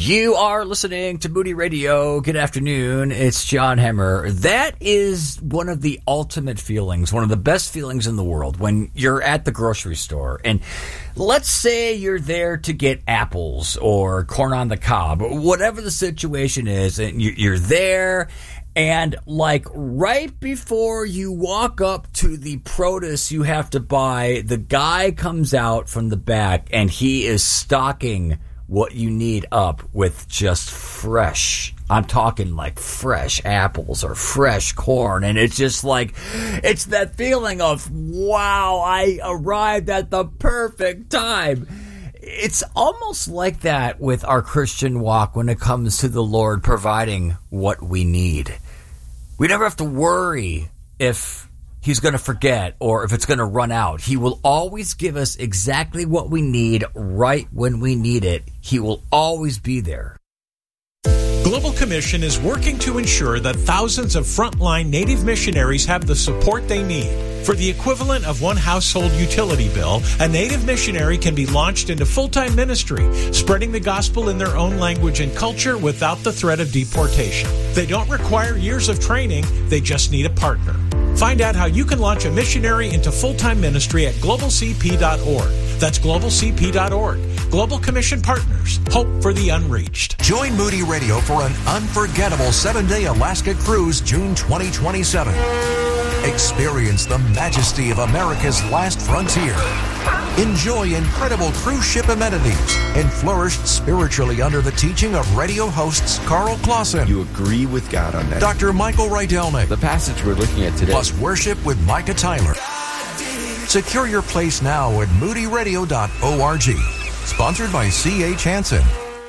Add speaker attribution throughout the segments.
Speaker 1: You are listening to Moody Radio. Good afternoon. It's John Hemmer. That is one of the ultimate feelings, one of the best feelings in the world when you're at the grocery store. And let's say you're there to get apples or corn on the cob, whatever the situation is, and you're there. And like right before you walk up to the produce you have to buy, the guy comes out from the back and he is stocking what you need up with just fresh, I'm talking like fresh apples or fresh corn. And it's just like, it's that feeling of, wow, I arrived at the perfect time. It's almost like that with our Christian walk when it comes to the Lord providing what we need. We never have to worry if He's going to forget or if it's going to run out. He will always give us exactly what we need right when we need it. He will always be there.
Speaker 2: Global Commission is working to ensure that thousands of frontline Native missionaries have the support they need. For the equivalent of one household utility bill, a Native missionary can be launched into full-time ministry, spreading the gospel in their own language and culture without the threat of deportation. They don't require years of training, they just need a partner. Find out how you can launch a missionary into full-time ministry at globalcp.org. That's globalcp.org. Global Commission Partners. Hope for the unreached.
Speaker 3: Join Moody Radio for an unforgettable 7-day Alaska cruise, June 2027. Experience the majesty of America's last frontier. Enjoy incredible cruise ship amenities and flourish spiritually under the teaching of radio hosts Carl Clausen.
Speaker 4: You agree with God on that.
Speaker 3: Dr. Michael Rydelnik.
Speaker 4: The passage we're looking at today.
Speaker 3: Plus worship with Micah Tyler. Secure your place now at moodyradio.org. Sponsored by C.H. Hansen.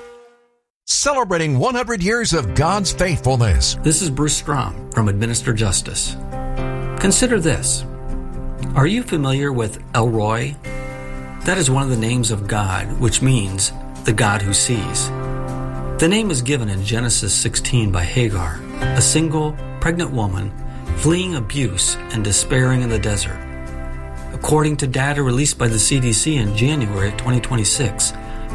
Speaker 3: Celebrating 100 years of God's faithfulness.
Speaker 5: This is Bruce Strom from Administer Justice. Consider this. Are you familiar with El Roi? That is one of the names of God, which means the God who sees. The name is given in Genesis 16 by Hagar, a single, pregnant woman fleeing abuse and despairing in the desert. According to data released by the CDC in January of 2026,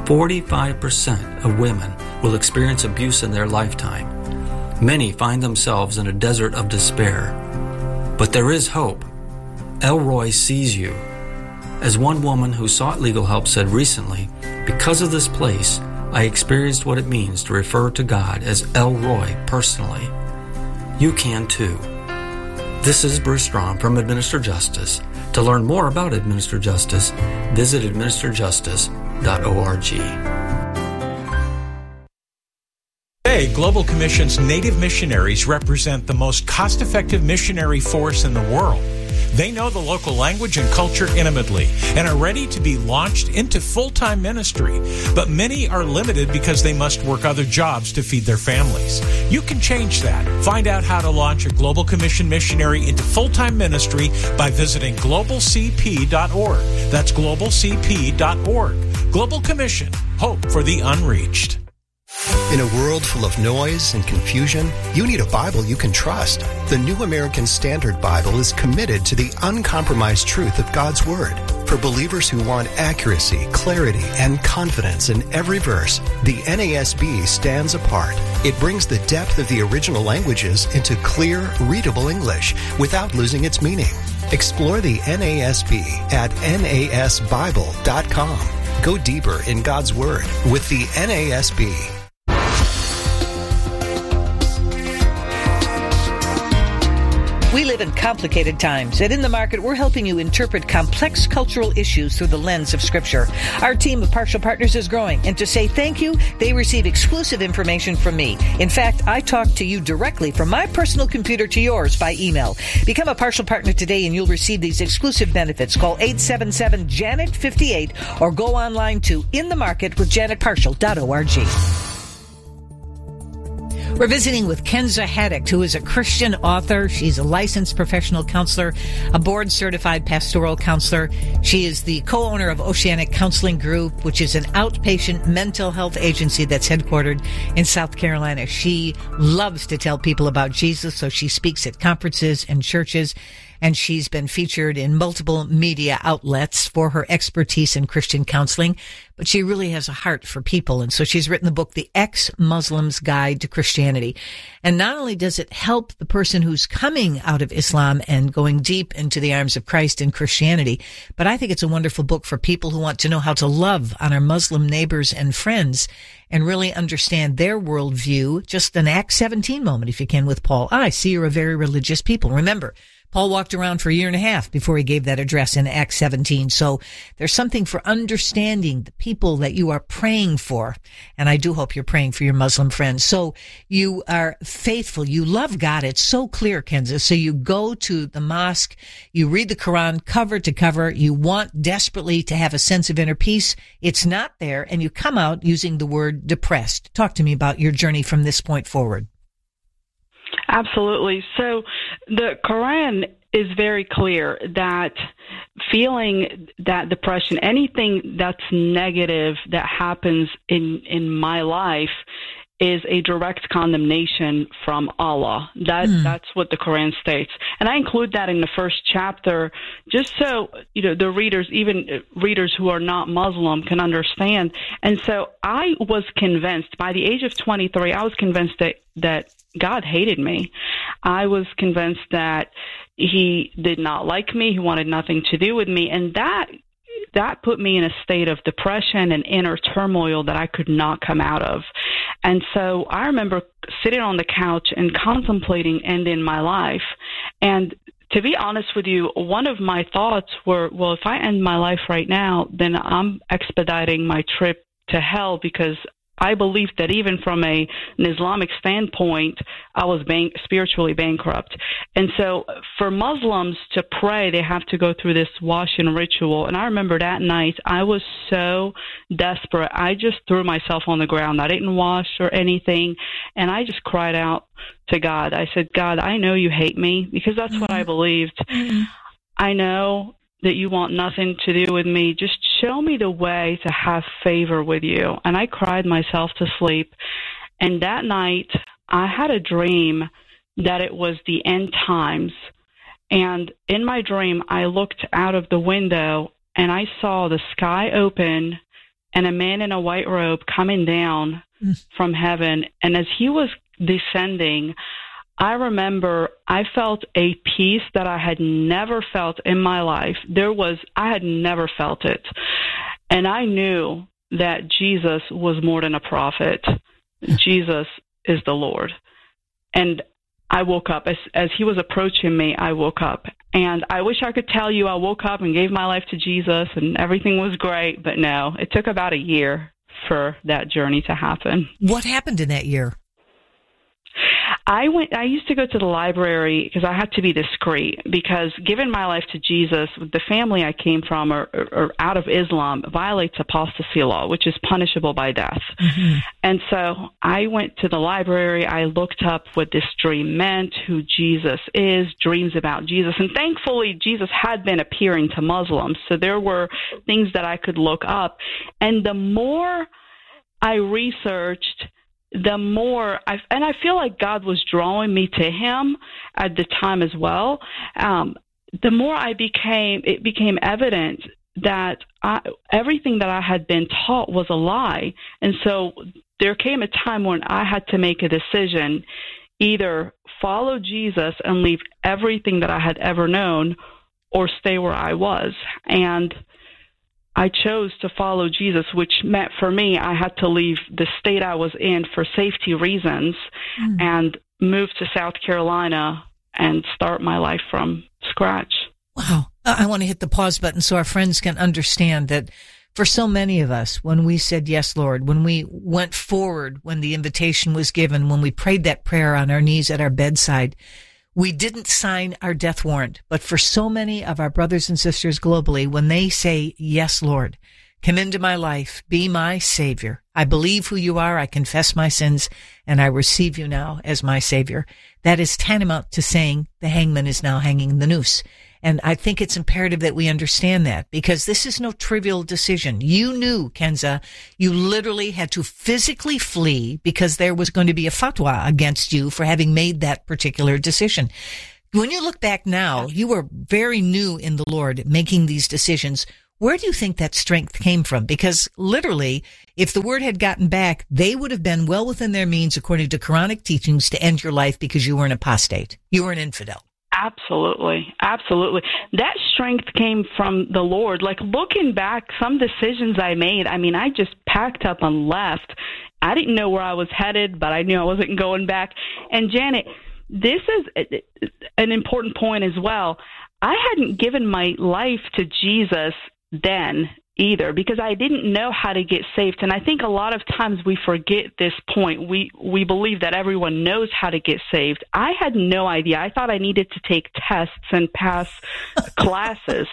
Speaker 5: 45% of women will experience abuse in their lifetime. Many find themselves in a desert of despair. But there is hope. El Roi sees you. As one woman who sought legal help said recently, because of this place, I experienced what it means to refer to God as El Roi personally. You can too. This is Bruce Strom from Administer Justice. To learn more about Administer Justice, visit administerjustice.org.
Speaker 2: Today, Global Commission's Native missionaries represent the most cost-effective missionary force in the world. They know the local language and culture intimately and are ready to be launched into full-time ministry. But many are limited because they must work other jobs to feed their families. You can change that. Find out how to launch a Global Commission missionary into full-time ministry by visiting globalcp.org. That's globalcp.org. Global Commission. Hope for the unreached.
Speaker 6: In a world full of noise and confusion, you need a Bible you can trust. The New American Standard Bible is committed to the uncompromised truth of God's Word. For believers who want accuracy, clarity, and confidence in every verse, the NASB stands apart. It brings the depth of the original languages into clear, readable English without losing its meaning. Explore the NASB at nasbible.com. Go deeper in God's Word with the NASB.
Speaker 7: We live in complicated times, and in the market, we're helping you interpret complex cultural issues through the lens of Scripture. Our team of partial partners is growing, and to say thank you, they receive exclusive information from me. In fact, I talk to you directly from my personal computer to yours by email. Become a partial partner today, and you'll receive these exclusive benefits. Call 877-JANET-58 or go online to inthemarketwithjanetpartial.org. We're visiting with Kenza Haddock, who is a Christian author. She's a licensed professional counselor, a board-certified pastoral counselor. She is the co-owner of Oceanic Counseling Group, which is an outpatient mental health agency that's headquartered in South Carolina. She loves to tell people about Jesus, so she speaks at conferences and churches. and she's been featured in multiple media outlets for her expertise in Christian counseling, but she really has a heart for people. And so she's written the book, The Ex-Muslim's Guide to Christianity. And not only does it help the person who's coming out of Islam and going deep into the arms of Christ in Christianity, but I think it's a wonderful book for people who want to know how to love on our Muslim neighbors and friends and really understand their worldview. Just an Acts 17 moment, if you can, with Paul. I see you're a very religious people. Remember, Paul walked around for a year and a half before he gave that address in Acts 17. So there's something for understanding the people that you are praying for. And I do hope you're praying for your Muslim friends. So you are faithful. You love God. It's so clear, Kenza. So you go to the mosque, you read the Quran cover to cover. You want desperately to have a sense of inner peace. It's not there. And you come out using the word depressed. Talk to me about your journey from this point forward.
Speaker 8: Absolutely. So the Quran is very clear that feeling that depression, anything that's negative that happens in my life, is a direct condemnation from Allah. That's what the Quran states. And I include that in the first chapter just so, the readers, even readers who are not Muslim, can understand. And so I was convinced, by the age of 23, I was convinced that God hated me. I was convinced that he did not like me. He wanted nothing to do with me. And that put me in a state of depression and inner turmoil that I could not come out of. And so I remember sitting on the couch and contemplating ending my life. And to be honest with you, one of my thoughts were, well, if I end my life right now, then I'm expediting my trip to hell, because I believed that even from an Islamic standpoint, I was spiritually bankrupt. And so for Muslims to pray, they have to go through this washing ritual. And I remember that night, I was so desperate. I just threw myself on the ground. I didn't wash or anything. And I just cried out to God. I said, God, I know you hate me, because that's what I believed. I know that you want nothing to do with me. Just show me the way to have favor with you. And I cried myself to sleep. And that night, I had a dream that it was the end times. And in my dream, I looked out of the window and I saw the sky open and a man in a white robe coming down from heaven. And as he was descending, I remember I felt a peace that I had never felt in my life. I had never felt it. And I knew that Jesus was more than a prophet. Jesus is the Lord. And I woke up. As he was approaching me, I woke up. And I wish I could tell you I woke up and gave my life to Jesus and everything was great. But no, it took about a year for that journey to happen.
Speaker 7: What happened in that year?
Speaker 8: I used to go to the library because I had to be discreet, because giving my life to Jesus, the family I came from or out of Islam, violates apostasy law, which is punishable by death. And so I went to the library. I looked up what this dream meant, who Jesus is, dreams about Jesus. And thankfully, Jesus had been appearing to Muslims. So there were things that I could look up. And the more I researched, the more I feel like God was drawing me to him at the time as well. The more it became evident that everything that I had been taught was a lie. And so there came a time when I had to make a decision, either follow Jesus and leave everything that I had ever known, or stay where I was. And I chose to follow Jesus, which meant for me I had to leave the state I was in for safety reasons and move to South Carolina and start my life from scratch.
Speaker 7: Wow. I want to hit the pause button so our friends can understand that for so many of us, when we said, yes, Lord, when we went forward, when the invitation was given, when we prayed that prayer on our knees at our bedside, we didn't sign our death warrant. But for so many of our brothers and sisters globally, when they say, yes, Lord, come into my life, be my Savior. I believe who you are. I confess my sins and I receive you now as my Savior. That is tantamount to saying the hangman is now hanging the noose. And I think it's imperative that we understand that, because this is no trivial decision. You knew, Kenza, you literally had to physically flee because there was going to be a fatwa against you for having made that particular decision. When you look back now, you were very new in the Lord making these decisions. Where do you think that strength came from? Because literally, if the word had gotten back, they would have been well within their means, according to Quranic teachings, to end your life because you were an apostate. You were an infidel.
Speaker 8: Absolutely. Absolutely. That strength came from the Lord. Like, looking back, some decisions I made, I mean, I just packed up and left. I didn't know where I was headed, but I knew I wasn't going back. And Janet, this is an important point as well. I hadn't given my life to Jesus then either, because I didn't know how to get saved. And I think a lot of times we forget this point. We believe that everyone knows how to get saved. I had no idea. I thought I needed to take tests and pass classes.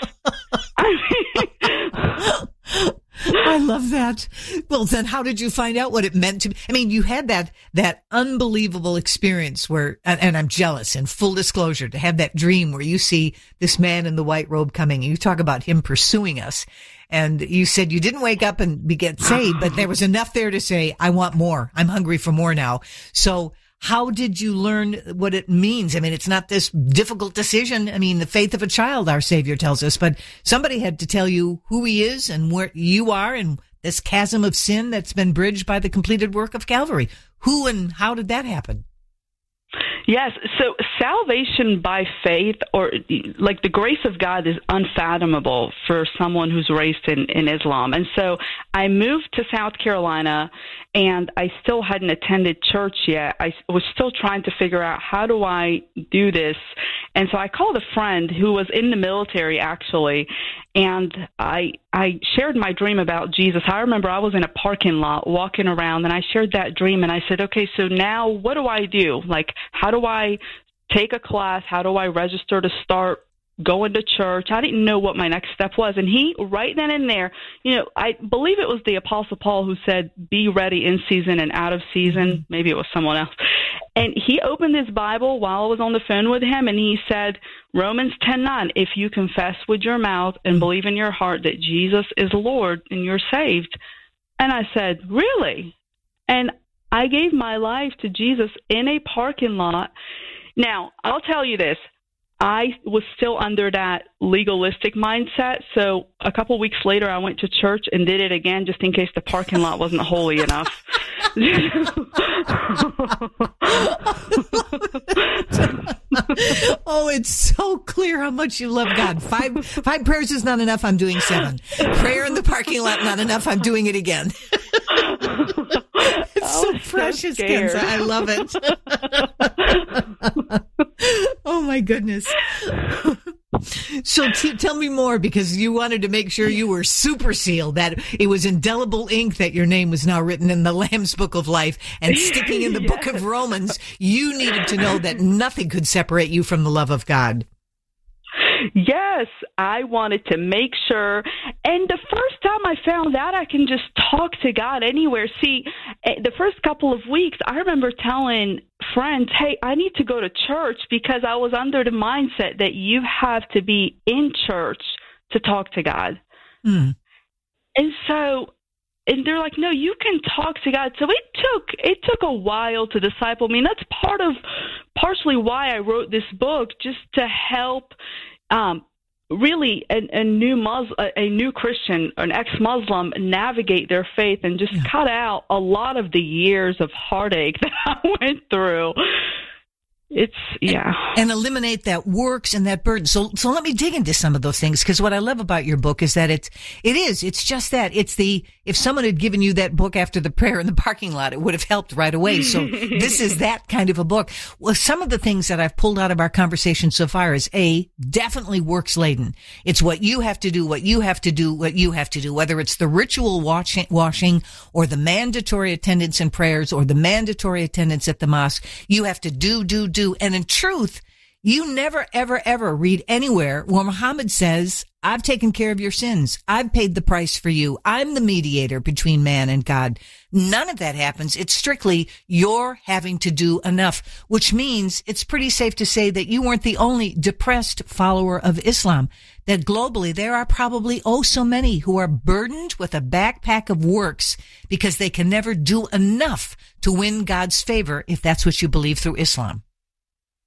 Speaker 7: I love that. Well, then how did you find out what it meant to be? I mean, you had that unbelievable experience where, and I'm jealous, and full disclosure, to have that dream where you see this man in the white robe coming, and you talk about him pursuing us. And you said you didn't wake up and get saved, but there was enough there to say, I want more. I'm hungry for more now. So how did you learn what it means? I mean, it's not this difficult decision. I mean, the faith of a child, our Savior tells us, but somebody had to tell you who he is and where you are and this chasm of sin that's been bridged by the completed work of Calvary. Who and how did that happen?
Speaker 8: Yes. So salvation by faith, or like the grace of God, is unfathomable for someone who's raised in Islam. And so I moved to South Carolina, and I still hadn't attended church yet. I was still trying to figure out, how do I do this? And so I called a friend who was in the military, actually, and I shared my dream about Jesus. I remember I was in a parking lot walking around, and I shared that dream, and I said, okay, so now what do I do? Like, how do I take a class? How do I register to start going to church? I didn't know what my next step was. And he, right then and there, I believe it was the Apostle Paul who said, be ready in season and out of season. Maybe it was someone else. And he opened his Bible while I was on the phone with him, and he said, Romans 10:9, if you confess with your mouth and believe in your heart that Jesus is Lord, and you're saved. And I said, really? And I gave my life to Jesus in a parking lot. Now, I'll tell you this. I was still under that legalistic mindset, so a couple weeks later I went to church and did it again just in case the parking lot wasn't holy enough.
Speaker 7: Oh, it's so clear how much you love God. Five prayers is not enough, I'm doing 7. Prayer in the parking lot, not enough, I'm doing it again. It's so precious,
Speaker 8: so
Speaker 7: Kenza. I love it. Oh, my goodness. So tell me more, because you wanted to make sure you were super sealed, that it was indelible ink, that your name was now written in the Lamb's Book of Life and sticking in the Book of Romans. You needed to know that nothing could separate you from the love of God.
Speaker 8: Yes, I wanted to make sure. And the first time I found out I can just talk to God anywhere. See, the first couple of weeks, I remember telling friends, hey, I need to go to church, because I was under the mindset that you have to be in church to talk to God. And they're like, no, you can talk to God. So it took a while to disciple me. And that's partially why I wrote this book, just to help really a new Christian, an ex-Muslim, navigate their faith and just cut out a lot of the years of heartache that I went through.
Speaker 7: And eliminate that works and that burden. So let me dig into some of those things, because what I love about your book is that it's just that. If someone had given you that book after the prayer in the parking lot, it would have helped right away. So this is that kind of a book. Well, some of the things that I've pulled out of our conversation so far is definitely works laden. It's what you have to do, whether it's the ritual washing or the mandatory attendance in prayers or the mandatory attendance at the mosque. You have to do. And in truth, you never, ever, ever read anywhere where Muhammad says, I've taken care of your sins. I've paid the price for you. I'm the mediator between man and God. None of that happens. It's strictly you're having to do enough, which means it's pretty safe to say that you weren't the only depressed follower of Islam, that globally there are probably so many who are burdened with a backpack of works because they can never do enough to win God's favor, if that's what you believe through Islam.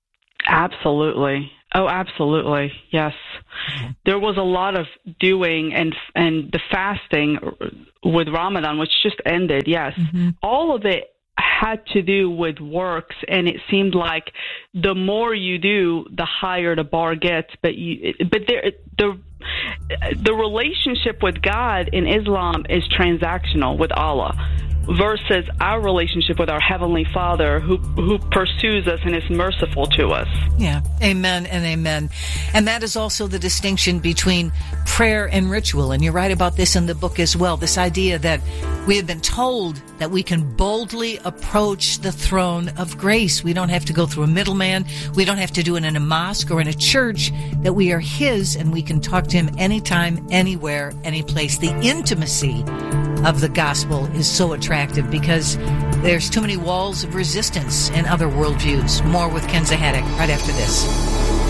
Speaker 8: Absolutely. Oh, absolutely. Yes. There was a lot of doing and the fasting with Ramadan, which just ended. Yes. All of it had to do with works, and it seemed like the more you do, the higher the bar gets. But the relationship with God in Islam is transactional with Allah, versus our relationship with our Heavenly Father who pursues us and is merciful to us.
Speaker 7: Yeah, amen and amen. And that is also the distinction between prayer and ritual. And you're right about this in the book as well, this idea that we have been told that we can boldly approach the throne of grace. We don't have to go through a middleman. We don't have to do it in a mosque or in a church, that we are His and we can talk to Him anytime, anywhere, any place. The intimacy of the gospel is so attractive because there's too many walls of resistance in other worldviews. More with Ken Zahadek right after this.